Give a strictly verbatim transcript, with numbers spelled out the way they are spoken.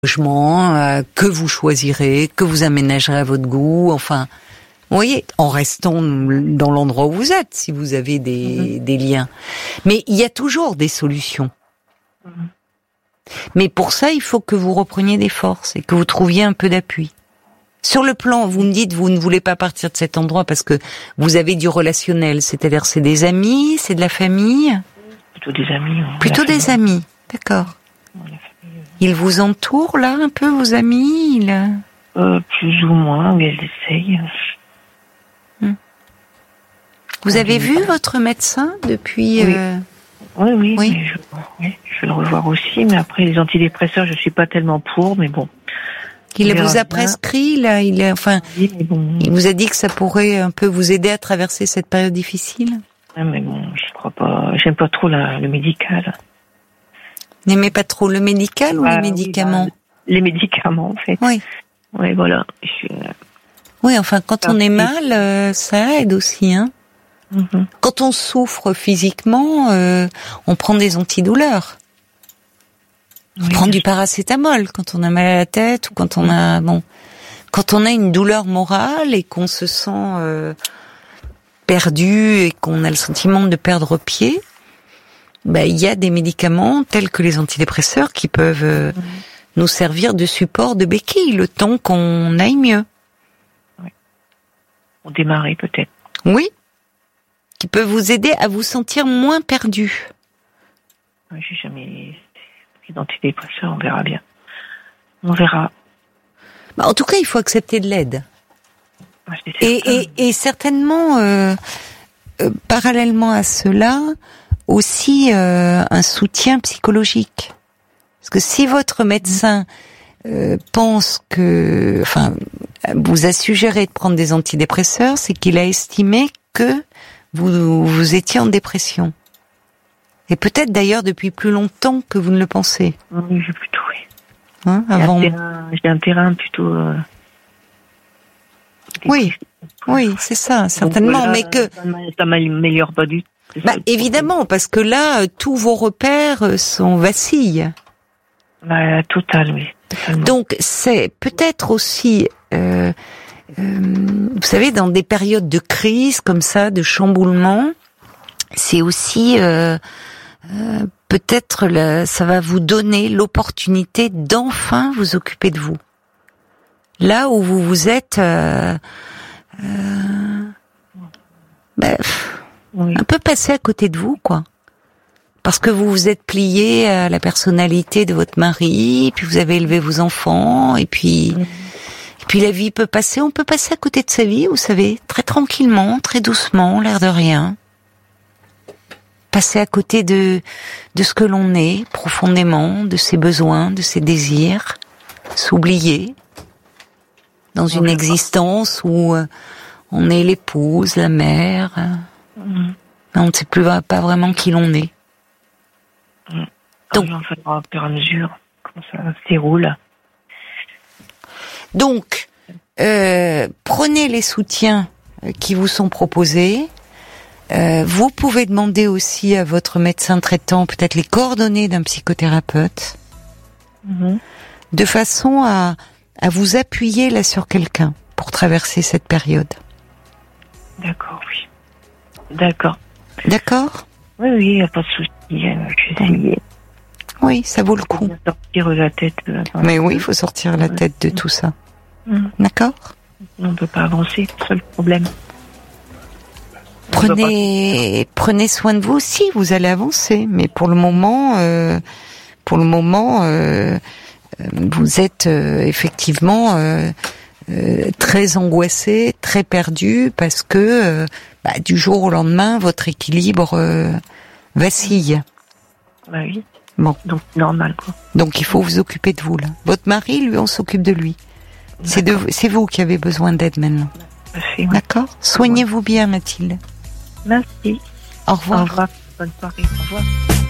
logement euh, que vous choisirez, que vous aménagerez à votre goût, enfin, vous voyez, en restant dans l'endroit où vous êtes, si vous avez des, mmh. des liens. Mais il y a toujours des solutions. Mmh. Mais pour ça, il faut que vous repreniez des forces et que vous trouviez un peu d'appui. Sur le plan, vous me dites, vous ne voulez pas partir de cet endroit parce que vous avez du relationnel, c'est-à-dire c'est des amis, c'est de la famille? Plutôt des amis. Ouais. Plutôt des amis, d'accord. Ouais. Ils vous entourent là un peu, vos amis? Ils... Euh, plus ou moins, mais elles essayent. Hmm. Vous avez vu pas. votre médecin depuis Oui, euh... oui, oui, oui. Je, oui, je vais le revoir aussi, mais après les antidépresseurs, je suis pas tellement pour, mais bon. Il vous a prescrit là, il a, enfin, oui, bon. il vous a dit que ça pourrait un peu vous aider à traverser cette période difficile. Ah, mais bon, je crois pas, j'aime pas trop la, le médical. N'aimez pas trop le médical ou ah, les médicaments? oui, bah, les médicaments, en fait. Oui. Oui, voilà. Je... Oui, enfin, quand on est mal, euh, ça aide aussi, hein. Mm-hmm. Quand on souffre physiquement, euh, on prend des antidouleurs. On oui, prend du paracétamol quand on a mal à la tête ou quand on a bon, quand on a une douleur morale et qu'on se sent euh, perdu et qu'on a le sentiment de perdre pied. Ben, il y a des médicaments tels que les antidépresseurs qui peuvent euh, mmh. nous servir de support, de béquille, le temps qu'on aille mieux. Oui. Pour démarrer peut-être. Oui. Qui peuvent vous aider à vous sentir moins perdu. Oui, j'ai jamais pris d'antidépresseurs, on verra bien. On verra. Ben, en tout cas, il faut accepter de l'aide. Ouais, et, et, et certainement, euh, euh, parallèlement à cela, aussi euh, un soutien psychologique. Parce que si votre médecin euh, pense que, enfin, vous a suggéré de prendre des antidépresseurs, c'est qu'il a estimé que vous, vous étiez en dépression. Et peut-être d'ailleurs depuis plus longtemps que vous ne le pensez. Oui, j'ai plutôt, oui. Hein, avant... J'ai un terrain, j'ai un terrain plutôt... Euh... Oui, oui, c'est ça, certainement, voilà, mais que... Ça m'améliore pas du tout. Bah, évidemment, parce que là, tous vos repères sont vacillent. Bah, total, oui. Totalement. Donc, c'est peut-être aussi, euh, euh, vous savez, dans des périodes de crise comme ça, de chamboulement, c'est aussi euh, euh, peut-être le, ça va vous donner l'opportunité d'enfin vous occuper de vous. Là où vous vous êtes, euh, euh, bah, oui. un peu passé à côté de vous, quoi. Parce que vous vous êtes plié à la personnalité de votre mari, puis vous avez élevé vos enfants, et puis, mmh. et puis la vie peut passer, on peut passer à côté de sa vie, vous savez, très tranquillement, très doucement, l'air de rien. Passer à côté de, de ce que l'on est, profondément, de ses besoins, de ses désirs, s'oublier dans une mmh. existence où on est l'épouse, la mère, mmh. on ne sait plus pas vraiment qui l'on est. Mmh. Donc, on va au fur et à mesure comment ça se déroule. Donc, euh, prenez les soutiens qui vous sont proposés. Euh, vous pouvez demander aussi à votre médecin traitant peut-être les coordonnées d'un psychothérapeute, mmh. de façon à, à vous appuyer là sur quelqu'un pour traverser cette période. D'accord, oui. D'accord. D'accord ? Oui, oui, il n'y a pas de souci. Je vais essayer. Oui, ça vaut le coup. Il faut sortir la tête. Euh, Mais oui, il faut sortir la tête de tout ça. Mmh. D'accord ? On ne peut pas avancer, c'est ça le problème. Prenez, prenez soin de vous aussi, vous allez avancer. Mais pour le moment, euh, pour le moment, euh, vous êtes euh, effectivement euh, euh, très angoissé, très perdu, parce que euh, bah, du jour au lendemain, votre équilibre euh, vacille. Bah oui. Bon. Donc normal quoi. Donc il faut vous occuper de vous là. Votre mari, lui, on s'occupe de lui. C'est de, c'est vous qui avez besoin d'aide maintenant. Parfait, oui. D'accord ? Soignez-vous bien, Mathilde. Merci. Au revoir. Au revoir. Bonne soirée. Au revoir.